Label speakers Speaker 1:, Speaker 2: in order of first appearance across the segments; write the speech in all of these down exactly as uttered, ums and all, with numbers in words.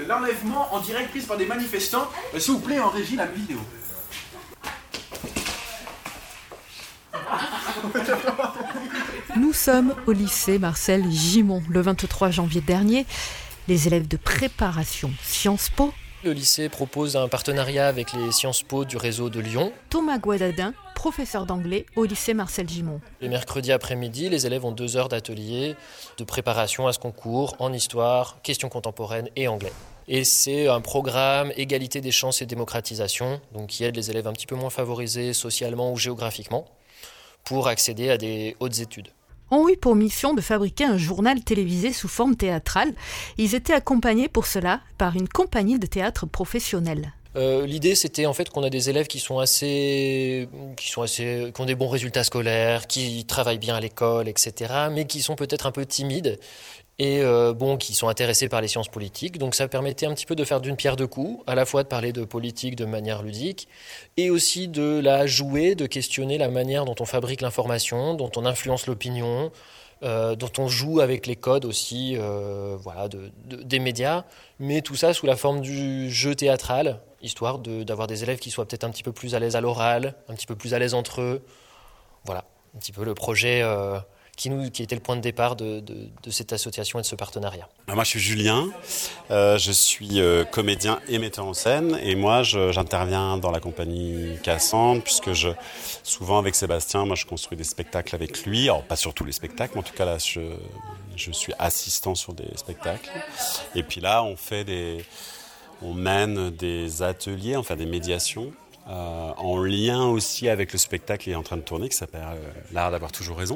Speaker 1: euh, l'enlèvement en direct prise par des manifestants. Euh, S'il vous plaît, en régie, la vidéo.
Speaker 2: Nous sommes au lycée Marcel Gimond. Le vingt-trois janvier dernier, les élèves de préparation Sciences Po.
Speaker 3: Le lycée propose un partenariat avec les Sciences Po du réseau de Lyon.
Speaker 2: Thomas Guadadin, professeur d'anglais au lycée Marcel Gimond.
Speaker 3: Le mercredi après-midi, les élèves ont deux heures d'atelier de préparation à ce concours en histoire, questions contemporaines et anglais. Et c'est un programme égalité des chances et démocratisation, donc qui aide les élèves un petit peu moins favorisés socialement ou géographiquement pour accéder à des hautes études.
Speaker 2: Ont eu pour mission de fabriquer un journal télévisé sous forme théâtrale. Ils étaient accompagnés pour cela par une compagnie de théâtre professionnelle.
Speaker 3: Euh, l'idée, c'était en fait qu'on a des élèves qui sont assez, qui sont assez, qui ont des bons résultats scolaires, qui travaillent bien à l'école, et cetera, mais qui sont peut-être un peu timides et euh, bon, qui sont intéressés par les sciences politiques. Donc ça permettait un petit peu de faire d'une pierre deux coups, à la fois de parler de politique de manière ludique et aussi de la jouer, de questionner la manière dont on fabrique l'information, dont on influence l'opinion, euh, dont on joue avec les codes aussi, euh, voilà, de, de, des médias, mais tout ça sous la forme du jeu théâtral, histoire de, d'avoir des élèves qui soient peut-être un petit peu plus à l'aise à l'oral, un petit peu plus à l'aise entre eux. Voilà, un petit peu le projet euh, qui, nous, qui était le point de départ de, de, de cette association et de ce partenariat.
Speaker 4: Alors moi je suis Julien, euh, je suis euh, comédien et metteur en scène et moi je, j'interviens dans la compagnie Cassandre puisque je, souvent avec Sébastien, moi je construis des spectacles avec lui, alors pas sur tous les spectacles, mais en tout cas là je, je suis assistant sur des spectacles et puis là on fait des, on mène des ateliers, enfin des médiations euh, en lien aussi avec le spectacle qui est en train de tourner qui s'appelle euh, L'art d'avoir toujours raison.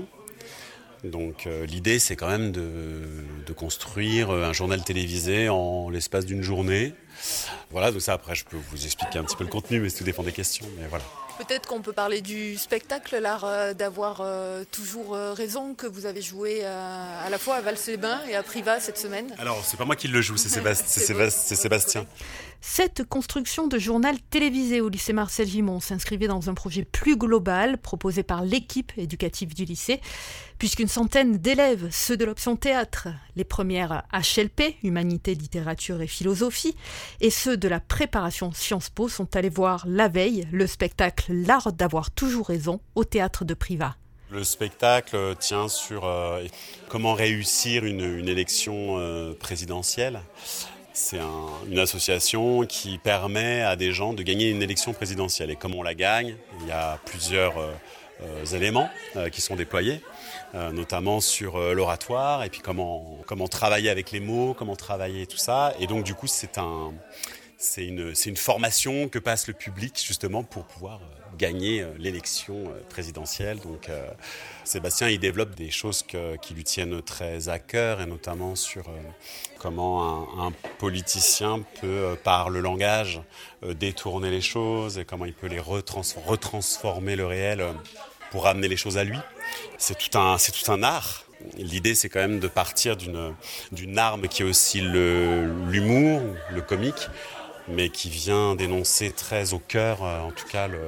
Speaker 4: Donc euh, l'idée c'est quand même de, de construire un journal télévisé en l'espace d'une journée. Voilà, donc ça après je peux vous expliquer un petit peu le contenu mais tout dépend des questions, mais voilà.
Speaker 5: Peut-être qu'on peut parler du spectacle, l'art euh, d'avoir euh, toujours euh, raison, que vous avez joué euh, à la fois à Vals-les-Bains et à Privas cette semaine.
Speaker 4: Alors c'est pas moi qui le joue, c'est, Sébast- c'est, Sébast- c'est Sébastien.
Speaker 2: Cette construction de journal télévisé au lycée Marcel Gimond s'inscrivait dans un projet plus global proposé par l'équipe éducative du lycée, puisqu'une centaine d'élèves, ceux de l'option théâtre, les premières H L P, Humanité, Littérature et Philosophie, et ceux de la préparation Sciences Po sont allés voir la veille le spectacle L'art d'avoir toujours raison au théâtre de Privas.
Speaker 4: Le spectacle tient sur euh, comment réussir une, une élection euh, présidentielle. C'est un, une association qui permet à des gens de gagner une élection présidentielle. Et comme on la gagne, il y a plusieurs euh, euh, éléments euh, qui sont déployés, euh, notamment sur euh, l'oratoire, et puis comment, comment travailler avec les mots, comment travailler tout ça. Et donc du coup, c'est, un, c'est, une, c'est une formation que passe le public justement pour pouvoir euh, gagner euh, l'élection euh, présidentielle. Donc euh, Sébastien, il développe des choses que, qui lui tiennent très à cœur, et notamment sur... Euh, comment un, un politicien peut, euh, par le langage, euh, détourner les choses et comment il peut les retrans- retransformer le réel euh, pour ramener les choses à lui. C'est tout un, c'est tout un art. L'idée, c'est quand même de partir d'une, d'une arme qui est aussi le, l'humour, le comique, mais qui vient dénoncer très au cœur, euh, en tout cas, le,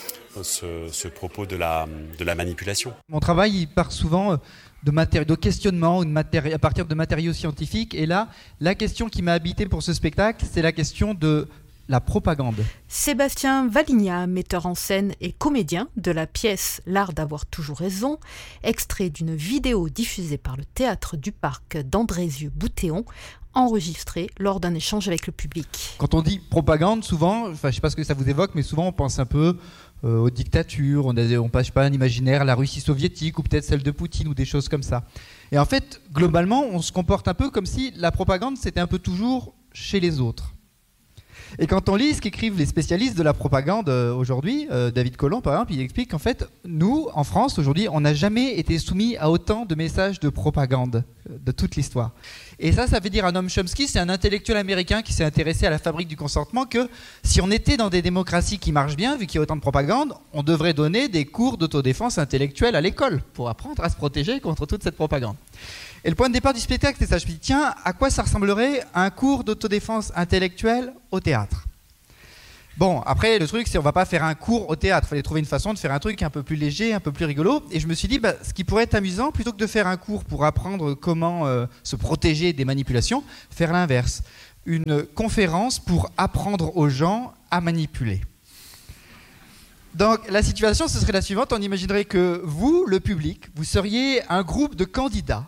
Speaker 4: ce, ce propos de la, de la manipulation.
Speaker 6: Mon travail, il part souvent... Euh de, matéri- de questionnement ou de matéri- à partir de matériaux scientifiques. Et là, la question qui m'a habité pour ce spectacle, c'est la question de la propagande.
Speaker 2: Sébastien Valigna, metteur en scène et comédien de la pièce L'art d'avoir toujours raison, extrait d'une vidéo diffusée par le Théâtre du Parc d'Andrézieux-Boutéon, enregistrée lors d'un échange avec le public.
Speaker 6: Quand on dit propagande, souvent, enfin, je ne sais pas ce que ça vous évoque, mais souvent on pense un peu euh, aux dictatures, on, a, on passe pas un imaginaire à la Russie soviétique ou peut-être celle de Poutine ou des choses comme ça. Et en fait, globalement, on se comporte un peu comme si la propagande, c'était un peu toujours chez les autres. Et quand on lit ce qu'écrivent les spécialistes de la propagande euh, aujourd'hui, euh, David Colomb par exemple, il explique qu'en fait, nous, en France, aujourd'hui, on n'a jamais été soumis à autant de messages de propagande euh, de toute l'histoire. Et ça, ça veut dire à Noam Chomsky, c'est un intellectuel américain qui s'est intéressé à la fabrique du consentement, que si on était dans des démocraties qui marchent bien, vu qu'il y a autant de propagande, on devrait donner des cours d'autodéfense intellectuelle à l'école pour apprendre à se protéger contre toute cette propagande. Et le point de départ du spectacle, c'est ça. Je me dis, tiens, à quoi ça ressemblerait un cours d'autodéfense intellectuelle au théâtre ? Bon, après, le truc, c'est qu'on va pas faire un cours au théâtre. Il fallait trouver une façon de faire un truc un peu plus léger, un peu plus rigolo. Et je me suis dit, bah, ce qui pourrait être amusant, plutôt que de faire un cours pour apprendre comment euh, se protéger des manipulations, faire l'inverse. une conférence pour apprendre aux gens à manipuler. Donc la situation, ce serait la suivante. On imaginerait que vous, le public, vous seriez un groupe de candidats,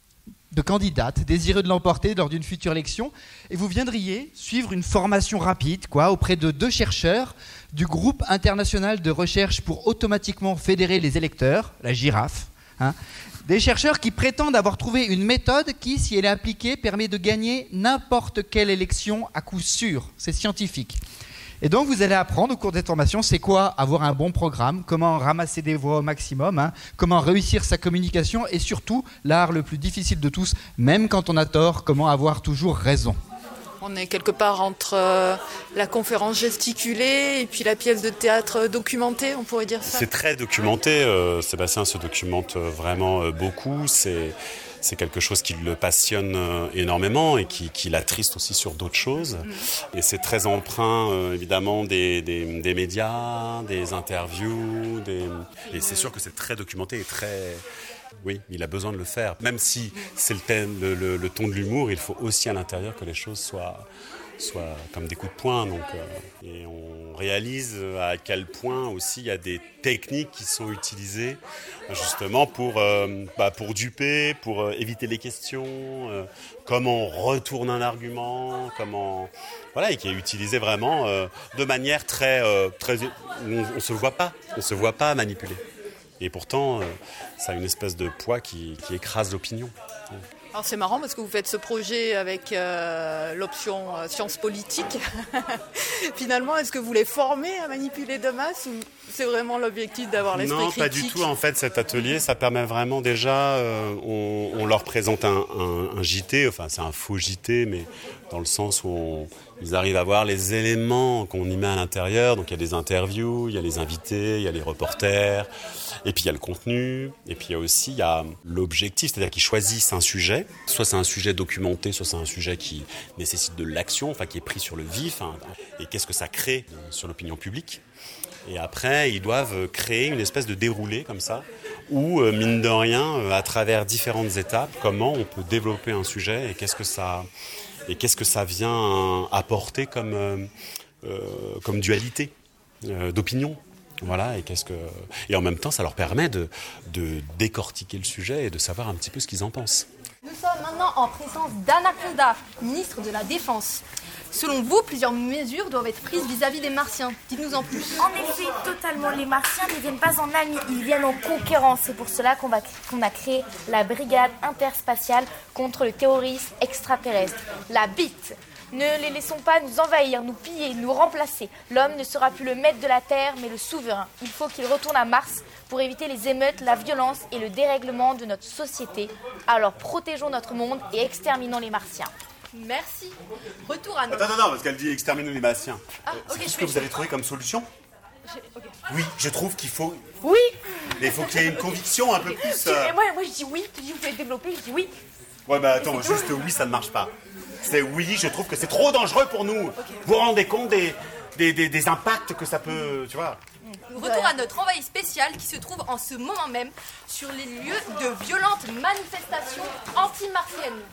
Speaker 6: de candidates désireux de l'emporter lors d'une future élection, et vous viendriez suivre une formation rapide quoi, auprès de deux chercheurs du groupe international de recherche pour automatiquement fédérer les électeurs, la girafe, hein, des chercheurs qui prétendent avoir trouvé une méthode qui, si elle est appliquée, permet de gagner n'importe quelle élection à coup sûr. C'est scientifique. Et donc, vous allez apprendre au cours de cette formation, c'est quoi avoir un bon programme, comment ramasser des voix au maximum, hein, comment réussir sa communication et surtout, l'art le plus difficile de tous, même quand on a tort, comment avoir toujours raison.
Speaker 5: On est quelque part entre euh, la conférence gesticulée et puis la pièce de théâtre documentée, on pourrait dire ça.
Speaker 4: C'est très documenté, euh, Sébastien se documente vraiment euh, beaucoup, c'est... C'est quelque chose qui le passionne énormément et qui, qui l'attriste aussi sur d'autres choses. Et c'est très empreint, euh, évidemment, des, des, des médias, des interviews. Des... Et c'est sûr que c'est très documenté et très... Oui, il a besoin de le faire. Même si c'est le, thème, le, le, le ton de l'humour, il faut aussi à l'intérieur que les choses soient... soit comme des coups de poing. Donc, euh, et on réalise à quel point aussi il y a des techniques qui sont utilisées justement pour, euh, bah, pour duper, pour euh, éviter les questions, euh, comment on retourne un argument, comment... Voilà, et qui est utilisé vraiment euh, de manière très... Euh, très on ne se voit pas, on ne se voit pas manipuler. Et pourtant, euh, ça a une espèce de poids qui, qui écrase l'opinion.
Speaker 5: Alors c'est marrant parce que vous faites ce projet avec euh, l'option euh, sciences politiques. Finalement, est-ce que vous les formez à manipuler de masse ou c'est vraiment l'objectif d'avoir l'esprit
Speaker 4: non,
Speaker 5: critique ?
Speaker 4: Non, pas du tout. En fait, cet atelier, ça permet vraiment déjà, euh, on, on leur présente un, un, un J T, enfin c'est un faux J T, mais dans le sens où on, ils arrivent à voir les éléments qu'on y met à l'intérieur. Donc il y a des interviews, il y a les invités, il y a les reporters, et puis il y a le contenu, et puis il y a aussi il y a l'objectif, c'est-à-dire qu'ils choisissent un sujet. Soit c'est un sujet documenté, soit c'est un sujet qui nécessite de l'action, enfin qui est pris sur le vif. Hein, et qu'est-ce que ça crée sur l'opinion publique ? Et après, ils doivent créer une espèce de déroulé comme ça, où, mine de rien, à travers différentes étapes, comment on peut développer un sujet et qu'est-ce que ça, et qu'est-ce que ça vient apporter comme, euh, comme dualité euh, d'opinion. Voilà, et, qu'est-ce que... et en même temps, ça leur permet de, de décortiquer le sujet et de savoir un petit peu ce qu'ils en pensent.
Speaker 7: Nous sommes maintenant en présence d'Anaconda, ministre de la Défense. Selon vous, plusieurs mesures doivent être prises vis-à-vis des Martiens. Dites-nous en plus.
Speaker 8: En effet, totalement. Les Martiens ne viennent pas en amis, ils viennent en concurrence. C'est pour cela qu'on, va, qu'on a créé la Brigade interspatiale contre le terrorisme extraterrestre, la B I T. Ne les laissons pas nous envahir, nous piller, nous remplacer. L'homme ne sera plus le maître de la Terre, mais le souverain. Il faut qu'il retourne à Mars pour éviter les émeutes, la violence et le dérèglement de notre société. Alors protégeons notre monde et exterminons les Martiens.
Speaker 7: Merci. Retour à notre...
Speaker 4: Attends, non, non, parce qu'elle dit exterminer les Martiens.
Speaker 7: Ah,
Speaker 4: euh,
Speaker 7: ok,
Speaker 4: c'est
Speaker 7: je
Speaker 4: ce
Speaker 7: vais...
Speaker 4: que vous avez trouvé comme solution ?
Speaker 7: Okay.
Speaker 4: Oui, je trouve qu'il faut...
Speaker 7: Oui.
Speaker 4: Mais il faut qu'il y ait une conviction un peu plus... Euh...
Speaker 7: Moi, moi, je dis oui, tu dis vous pouvez développer, je dis oui.
Speaker 4: Ouais, bah attends, juste oui, ça ne marche pas. C'est oui, je trouve que c'est trop dangereux pour nous. Okay. Vous vous rendez compte des, des, des, des impacts que ça peut... Tu vois ?
Speaker 7: Retour à notre envoyé spécial qui se trouve en ce moment même sur les lieux de violentes manifestations anti-martiennes.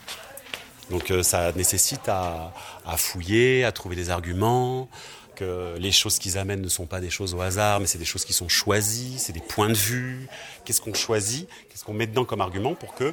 Speaker 4: Donc euh, ça nécessite à, à fouiller, à trouver des arguments, que les choses qu'ils amènent ne sont pas des choses au hasard, mais c'est des choses qui sont choisies, c'est des points de vue. Qu'est-ce qu'on choisit ? Qu'est-ce qu'on met dedans comme argument pour que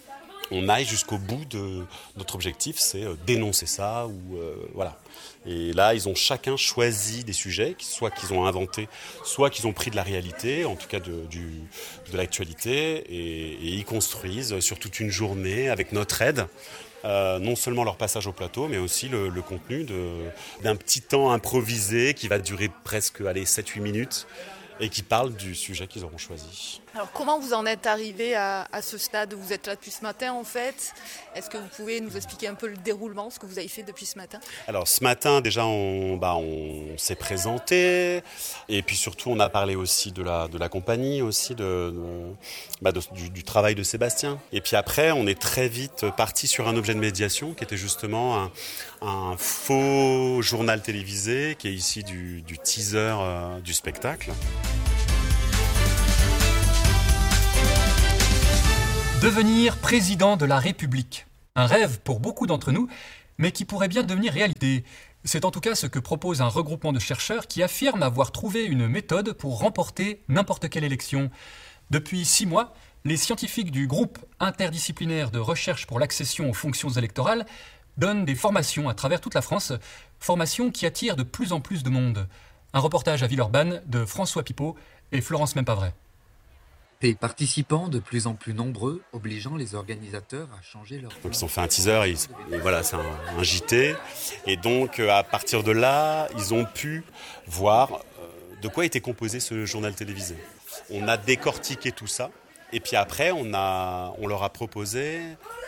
Speaker 4: on aille jusqu'au bout de notre objectif, c'est euh, dénoncer ça ou euh, voilà. Et là, ils ont chacun choisi des sujets, soit qu'ils ont inventés, soit qu'ils ont pris de la réalité, en tout cas de, du, de l'actualité, et, et ils construisent sur toute une journée avec notre aide. Euh, non seulement leur passage au plateau, mais aussi le, le contenu de, d'un petit temps improvisé qui va durer presque allez, sept huit minutes et qui parle du sujet qu'ils auront choisi.
Speaker 5: Alors comment vous en êtes arrivé à, à ce stade où vous êtes là depuis ce matin en fait ? Est-ce que vous pouvez nous expliquer un peu le déroulement, ce que vous avez fait depuis ce matin ?
Speaker 4: Alors ce matin déjà on, bah, on s'est présenté et puis surtout on a parlé aussi de la, de la compagnie, aussi de, de, bah, de, du, du travail de Sébastien. Et puis après on est très vite parti sur un objet de médiation qui était justement un, un faux journal télévisé qui est ici du, du teaser euh, du spectacle.
Speaker 9: Devenir président de la République. Un rêve pour beaucoup d'entre nous, mais qui pourrait bien devenir réalité. C'est en tout cas ce que propose un regroupement de chercheurs qui affirme avoir trouvé une méthode pour remporter n'importe quelle élection. Depuis six mois, les scientifiques du groupe interdisciplinaire de recherche pour l'accession aux fonctions électorales donnent des formations à travers toute la France, formations qui attirent de plus en plus de monde. Un reportage à Villeurbanne de François Pipeau et Florence Mempavray.
Speaker 10: Des participants de plus en plus nombreux, obligeant les organisateurs à changer leur...
Speaker 4: Donc ils ont fait un teaser, et, ils, et voilà, c'est un, un J T. Et donc à partir de là, ils ont pu voir de quoi était composé ce journal télévisé. On a décortiqué tout ça. Et puis après, on, a, on leur a proposé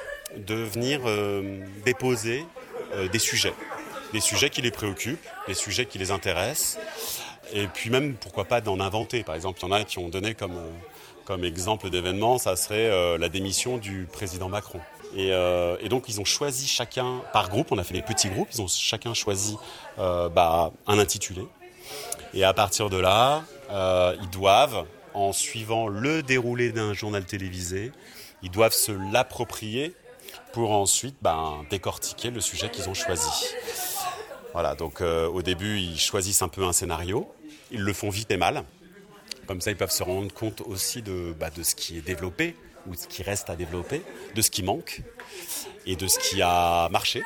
Speaker 4: de venir euh, déposer euh, des sujets. Des sujets qui les préoccupent, des sujets qui les intéressent. Et puis même, pourquoi pas, d'en inventer. Par exemple, il y en a qui ont donné comme... Euh, Comme exemple d'événement, ça serait euh, la démission du président Macron. Et, euh, et donc, ils ont choisi chacun, par groupe, on a fait des petits groupes, ils ont chacun choisi euh, bah, un intitulé. Et à partir de là, euh, ils doivent, en suivant le déroulé d'un journal télévisé, ils doivent se l'approprier pour ensuite bah, décortiquer le sujet qu'ils ont choisi. Voilà, donc euh, au début, ils choisissent un peu un scénario, ils le font vite et mal. Comme ça, ils peuvent se rendre compte aussi de, bah, de ce qui est développé ou de ce qui reste à développer, de ce qui manque et de ce qui a marché.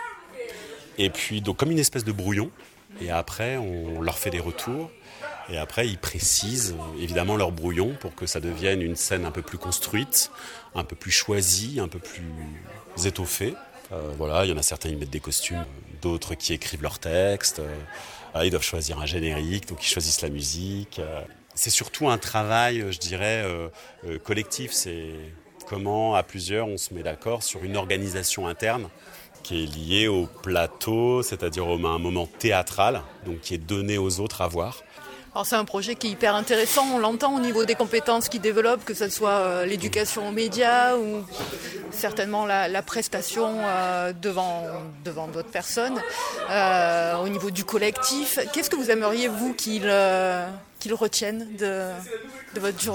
Speaker 4: Et puis, donc, comme une espèce de brouillon. Et après, on leur fait des retours. Et après, ils précisent évidemment leur brouillon pour que ça devienne une scène un peu plus construite, un peu plus choisie, un peu plus étoffée. Euh, voilà, il y en a certains qui mettent des costumes, d'autres qui écrivent leurs textes. Euh, ils doivent choisir un générique, donc ils choisissent la musique. Euh, C'est surtout un travail, je dirais, euh, euh, collectif. C'est comment, à plusieurs, on se met d'accord sur une organisation interne qui est liée au plateau, c'est-à-dire à un moment théâtral, donc qui est donné aux autres à voir.
Speaker 5: Alors c'est un projet qui est hyper intéressant, on l'entend au niveau des compétences qu'il développe, que ce soit euh, l'éducation aux médias ou certainement la, la prestation euh, devant, devant d'autres personnes, euh, au niveau du collectif. Qu'est-ce que vous aimeriez, vous, qu'il, euh, qu'il retienne de, de votre journée ?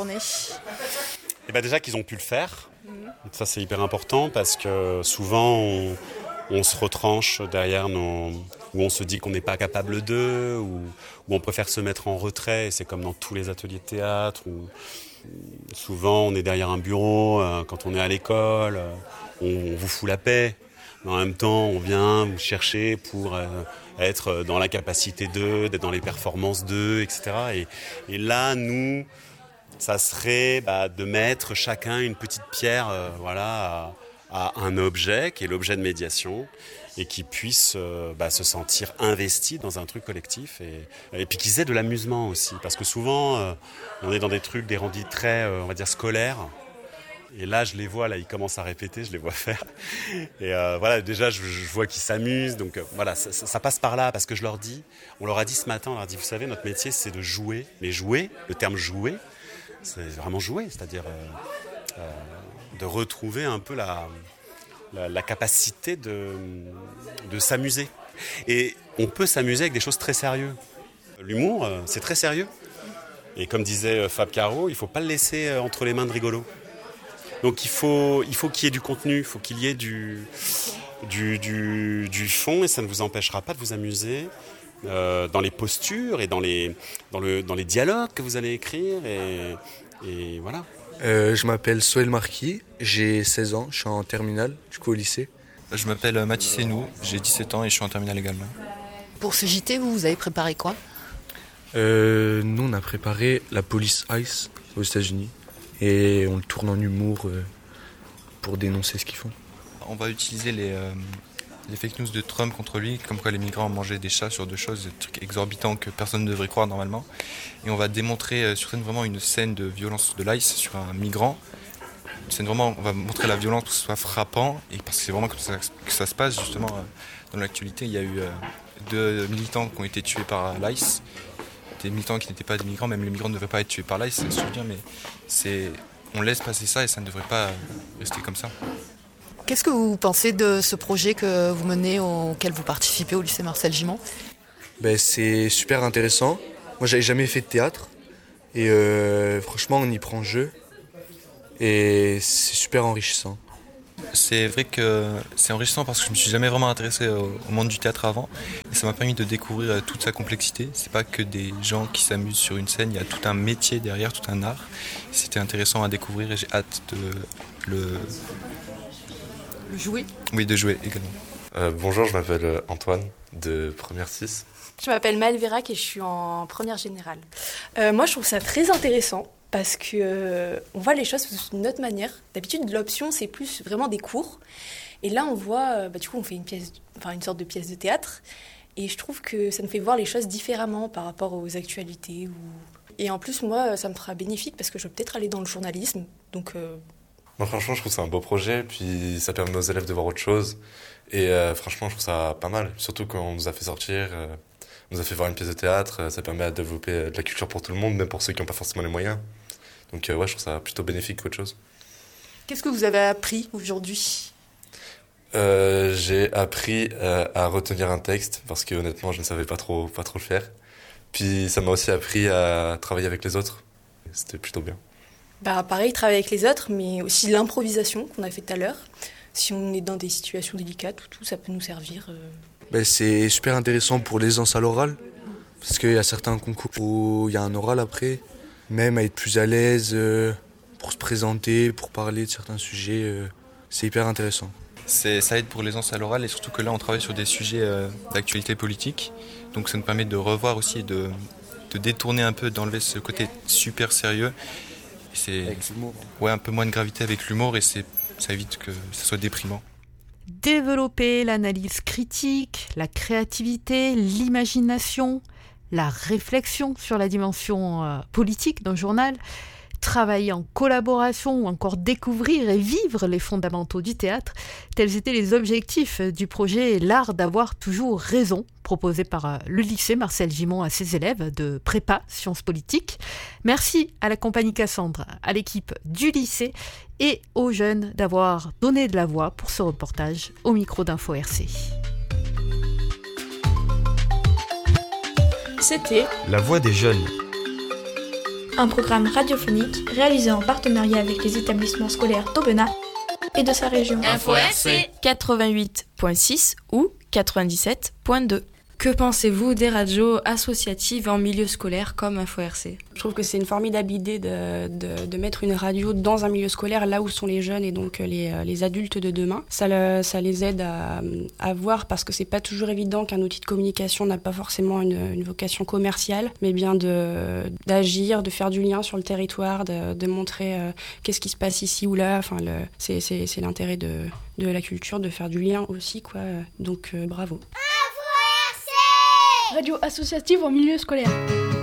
Speaker 4: Et ben déjà qu'ils ont pu le faire, mmh. Ça c'est hyper important parce que souvent on, on se retranche derrière nos... où on se dit qu'on n'est pas capable d'eux, ou où on préfère se mettre en retrait. C'est comme dans tous les ateliers de théâtre, où souvent on est derrière un bureau, euh, quand on est à l'école, euh, on, on vous fout la paix. Mais en même temps, on vient vous chercher pour euh, être dans la capacité d'eux, d'être dans les performances d'eux, et cetera. Et, et là, nous, ça serait bah, de mettre chacun une petite pierre euh, voilà, à, à un objet qui est l'objet de médiation, et qui puissent euh, bah, se sentir investis dans un truc collectif, et, et puis qu'ils aient de l'amusement aussi, parce que souvent euh, on est dans des trucs, des rendus très, euh, on va dire, scolaires, et là je les vois, là ils commencent à répéter, je les vois faire, et euh, voilà, déjà je, je vois qu'ils s'amusent, donc euh, voilà, ça, ça, ça passe par là, parce que je leur dis, on leur a dit ce matin, on leur a dit, vous savez, notre métier c'est de jouer, mais jouer, le terme jouer, c'est vraiment jouer, c'est-à-dire euh, euh, de retrouver un peu la... La, la capacité de, de s'amuser. Et on peut s'amuser avec des choses très sérieuses. L'humour, c'est très sérieux. Et comme disait Fab Caro, il ne faut pas le laisser entre les mains de rigolos. Donc il faut, il faut qu'il y ait du contenu, il faut qu'il y ait du, du, du, du fond, et ça ne vous empêchera pas de vous amuser euh, dans les postures et dans les, dans, le, dans les dialogues que vous allez écrire. Et, et voilà.
Speaker 11: Euh, je m'appelle Soël Marquis, j'ai seize ans, je suis en terminale, du coup au lycée.
Speaker 12: Je m'appelle Mathis Hénou, j'ai dix-sept ans et je suis en terminale également.
Speaker 5: Pour ce J T, vous, vous avez préparé quoi ?
Speaker 11: euh, Nous, on a préparé la police ICE aux États-Unis et on le tourne en humour euh, pour dénoncer ce qu'ils font.
Speaker 12: On va utiliser les, euh, les fake news de Trump contre lui, comme quoi les migrants ont mangé des chats sur deux choses, des trucs exorbitants que personne ne devrait croire normalement. Et on va démontrer euh, sur scène vraiment une scène de violence de l'ICE sur un migrant. Une scène vraiment, on va montrer la violence pour que ce soit frappant, et parce que c'est vraiment comme ça que ça se passe justement euh, dans l'actualité. Il y a eu euh, deux militants qui ont été tués par l'ICE, des militants qui n'étaient pas des migrants, même les migrants ne devraient pas être tués par l'ICE, ça se souvient, mais c'est, on laisse passer ça et ça ne devrait pas rester comme ça.
Speaker 5: Qu'est-ce que vous pensez de ce projet que vous menez, auquel vous participez au lycée Marcel Gimond ?
Speaker 11: Ben, c'est super intéressant. Moi, j'avais jamais fait de théâtre et euh, franchement, on y prend jeu et c'est super enrichissant.
Speaker 12: C'est vrai que c'est enrichissant parce que je me suis jamais vraiment intéressé au, au monde du théâtre avant. Et ça m'a permis de découvrir toute sa complexité. C'est pas que des gens qui s'amusent sur une scène, il y a tout un métier derrière, tout un art. C'était intéressant à découvrir et j'ai hâte de le...
Speaker 5: Le jouer.
Speaker 12: Oui, de jouer également.
Speaker 13: Euh, bonjour, je m'appelle Antoine de Première six.
Speaker 14: Je m'appelle Maëlle Vérac et je suis en première générale. Euh, moi, je trouve ça très intéressant parce qu'on euh, voit les choses d'une autre manière. D'habitude, l'option, c'est plus vraiment des cours. Et là, on voit, euh, bah, du coup, on fait une, pièce, enfin, une sorte de pièce de théâtre. Et je trouve que ça nous fait voir les choses différemment par rapport aux actualités. Ou... Et en plus, moi, ça me fera bénéfique parce que je vais peut-être aller dans le journalisme. Donc, euh...
Speaker 13: moi, franchement, je trouve que c'est un beau projet. Puis ça permet aux élèves de voir autre chose. Et euh, franchement, je trouve ça pas mal. Surtout quand on nous a fait sortir... Euh... On nous a fait voir une pièce de théâtre, ça permet de développer de la culture pour tout le monde, même pour ceux qui n'ont pas forcément les moyens. Donc euh, ouais, je trouve ça plutôt bénéfique qu'autre chose.
Speaker 5: Qu'est-ce que vous avez appris aujourd'hui ?
Speaker 13: euh, J'ai appris euh, à retenir un texte, parce que honnêtement, je ne savais pas trop, pas trop le faire. Puis ça m'a aussi appris à travailler avec les autres. C'était plutôt bien.
Speaker 14: Bah, pareil, travailler avec les autres, mais aussi l'improvisation qu'on a fait tout à l'heure. Si on est dans des situations délicates ou tout, ça peut nous servir... Euh...
Speaker 11: Ben, c'est super intéressant pour l'aisance à l'oral, parce qu'il y a certains concours où il y a un oral après, même à être plus à l'aise euh, pour se présenter, pour parler de certains sujets, euh, c'est hyper intéressant.
Speaker 12: C'est, ça aide pour l'aisance à l'oral et surtout que là on travaille sur des sujets euh, d'actualité politique, donc ça nous permet de revoir aussi, de, de détourner un peu, d'enlever ce côté super sérieux. Et c'est,
Speaker 11: avec l'humour.
Speaker 12: Ouais, un peu moins de gravité avec l'humour et c'est, ça évite que ça soit déprimant.
Speaker 2: Développer l'analyse critique, la créativité, l'imagination, la réflexion sur la dimension euh, politique d'un journal, travailler en collaboration ou encore découvrir et vivre les fondamentaux du théâtre, tels étaient les objectifs du projet L'art d'avoir toujours raison, proposé par le lycée Marcel Gimond à ses élèves de prépa sciences politiques. Merci à la compagnie Cassandre, à l'équipe du lycée et aux jeunes d'avoir donné de la voix pour ce reportage au micro d'Info R C.
Speaker 15: C'était
Speaker 16: La Voix des jeunes.
Speaker 15: Un programme radiophonique réalisé en partenariat avec les établissements scolaires d'Aubenas et de sa région.
Speaker 17: Info R C
Speaker 15: quatre-vingt-huit virgule six ou quatre-vingt-dix-sept virgule deux.
Speaker 18: Que pensez-vous des radios associatives en milieu scolaire comme Info R C ?
Speaker 19: Je trouve que c'est une formidable idée de, de, de mettre une radio dans un milieu scolaire, là où sont les jeunes et donc les, les adultes de demain. Ça, le, ça les aide à, à voir, parce que c'est pas toujours évident qu'un outil de communication n'a pas forcément une, une vocation commerciale, mais bien de, d'agir, de faire du lien sur le territoire, de, de montrer euh, qu'est-ce qui se passe ici ou là. Enfin, le, c'est, c'est, c'est l'intérêt de, de la culture, de faire du lien aussi, quoi. Donc euh, bravo.
Speaker 15: Radio associative en milieu scolaire.